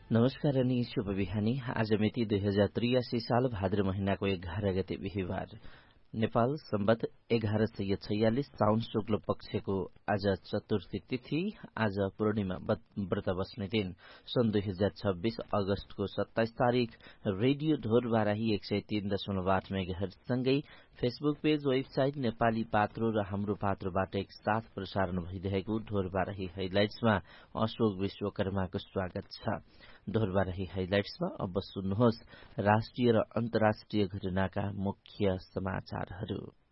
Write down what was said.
नमस्कार अनि शुभ बिहानी। आज मिति 2083 साल भाद्र महिनाको 11 गते बिहिबार। नेपाल सम्बत 1146 साउन शुक्ल पक्षको आज चतुर्थी तिथि। आज पूर्णिमा व्रत बस्ने दिन। सन् 2026 अगस्तको 27 तारिक। रेडियो ढोर बाराही 103.8 मेगाहर्ज सँगै फेसबुक पेज, वेबसाइट नेपाली पात्रो र हाम्रो पात्रोबाट एक साथ प्रसारण भइरहेको ढोर बाराही हाइलाइट्समा अशोक विश्वकर्माको स्वागत छ। ढोर बाराही हाइलाइट्समा अब सुन्नुहोस् राष्ट्रिय र अन्तर्राष्ट्रिय घटनाका मुख्य समाचारहरू।